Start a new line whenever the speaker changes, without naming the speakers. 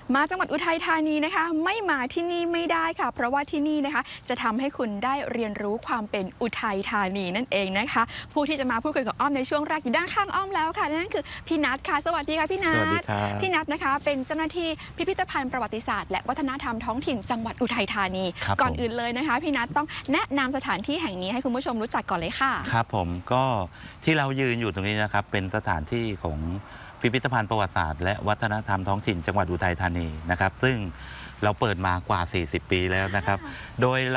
มาจังหวัดอุทัยธานีนะคะไม่มาที่นี่ไม่ได้ค่ะเพราะว่าที่นี่นะคะจะทำให้คุณได้เรียนรู้ความเป็นอุทัยธานีนั่นเองนะคะผู้ที่จะมาพูดคุยกับอ้อมในช่วงแรกอยู่ด้านข้างอ้อมแล้วค่ะนั่นคือพี่นัทค่ะสวัสดีค่ะพี่นัท
สวัสดีครับ
พี่นัทนะคะเป็นเจ้าหน้าที่พิพิธภัณฑ์ประวัติศาสตร์และวัฒนธรรมท้องถิ่นจังหวัดอุทัยธานีก่อนอื่นเลยนะคะพี่นัทต้องแนะนำสถานที่แห่งนี้ให้คุณผู้ชมรู้จักก่อนเลยค่ะ
ครับผมก็ที่เรายืนอยู่ตรงนี้นะครับเป็นสถานที่ของพิพิธภัณฑ์ประวัติศาสตร์และวัฒนธรรมท้องถิ่นจังหวัดอุทัยธานีนะครับซึ่งเราเปิดมากว่า40 ปีแล้วนะครับโดย